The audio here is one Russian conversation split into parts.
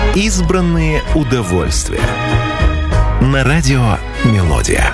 Избранные удовольствия. На радио «Мелодия».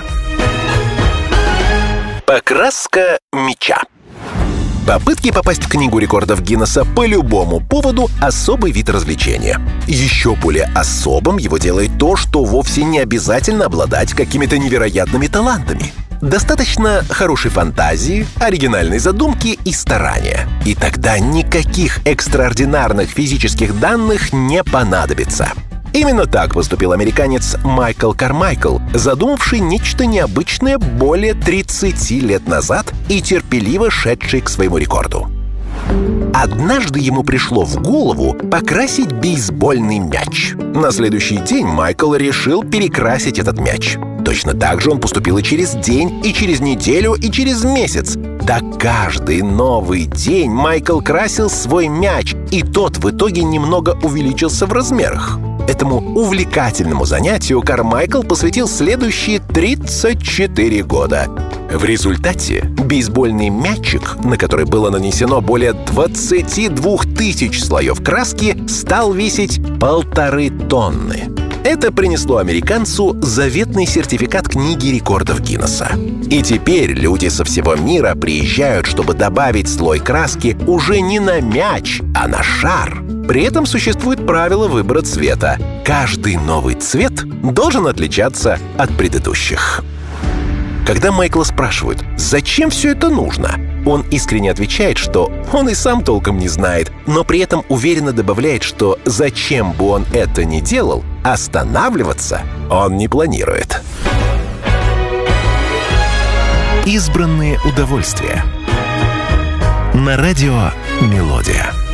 Покраска мяча. Попытки попасть в Книгу рекордов Гиннесса по любому поводу – особый вид развлечения. Еще более особым его делает то, что вовсе не обязательно обладать какими-то невероятными талантами. Достаточно хорошей фантазии, оригинальной задумки и старания. И тогда никаких экстраординарных физических данных не понадобится. Именно так поступил американец Майкл Кармайкл, задумавший нечто необычное более 30 лет назад и терпеливо шедший к своему рекорду. Однажды ему пришло в голову покрасить бейсбольный мяч. На следующий день Майкл решил перекрасить этот мяч. Точно так же он поступил и через день, и через неделю, и через месяц. Да каждый новый день Майкл красил свой мяч, и тот в итоге немного увеличился в размерах. Этому увлекательному занятию Кармайкл посвятил следующие 34 года. В результате бейсбольный мячик, на который было нанесено более 22 тысяч слоев краски, стал весить 1,5 тонны. Это принесло американцу заветный сертификат Книги рекордов Гиннесса. И теперь люди со всего мира приезжают, чтобы добавить слой краски уже не на мяч, а на шар. При этом существует правило выбора цвета. Каждый новый цвет должен отличаться от предыдущих. Когда Майкла спрашивают, зачем все это нужно, он искренне отвечает, что он и сам толком не знает, но при этом уверенно добавляет, что зачем бы он это ни делал, останавливаться он не планирует. Избранные удовольствия. На радио «Мелодия».